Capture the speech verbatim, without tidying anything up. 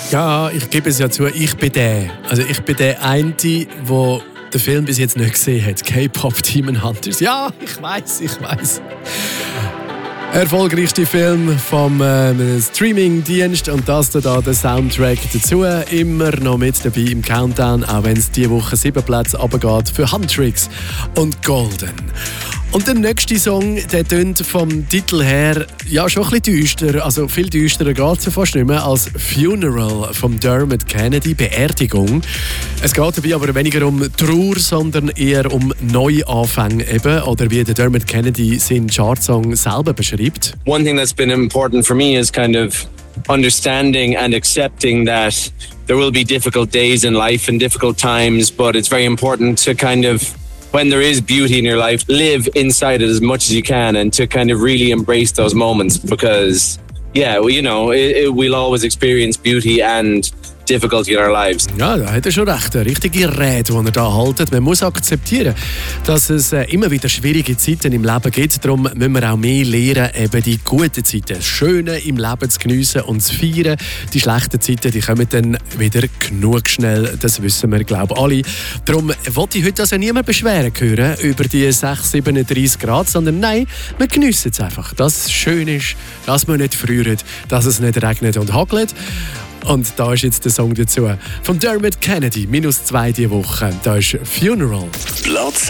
Ja, ich gebe es ja zu, ich bin der. Also ich bin der eine, der den Film bis jetzt nicht gesehen hat. K-Pop Demon Hunters. Ja, ich weiß, ich weiß. Erfolgreichste Film vom äh, Streaming-Dienst und das da der Soundtrack dazu. Immer noch mit dabei im Countdown, auch wenn es diese Woche sieben Plätze runtergeht für Huntrix und Golden. Und der nächste Song, der tönt vom Titel her ja schon ein bisschen düster. Also viel düsterer geht es ja fast nicht mehr als Funeral von Dermot Kennedy, Beerdigung. Es geht dabei aber weniger um Trauer, sondern eher um Neuanfänge eben. Oder wie der Dermot Kennedy seinen Chartsong selber beschreibt. One thing that's been important for me is kind of understanding and accepting that there will be difficult days in life and difficult times, but it's very important to kind of, when there is beauty in your life, live inside it as much as you can and to kind of really embrace those moments because, yeah, well, you know, it, it, we'll always experience beauty and difficulty in our lives. Ja, da hat er schon recht. Eine richtige Rede, die er da haltet. Man muss akzeptieren, dass es äh, immer wieder schwierige Zeiten im Leben gibt. Darum müssen wir auch mehr lernen, eben die guten Zeiten, das Schöne im Leben zu geniessen und zu feiern. Die schlechten Zeiten, die kommen dann wieder genug schnell. Das wissen wir, glaube ich, alle. Darum wollte ich heute also niemand beschweren hören über die sechs, siebenunddreißig Grad, sondern nein, wir geniessen es einfach. Dass es schön ist, dass wir nicht frieren, dass es nicht regnet und hagelt. Und da ist jetzt der Song dazu. Von Dermot Kennedy, minus zwei diese Woche. Da ist Funeral. Platz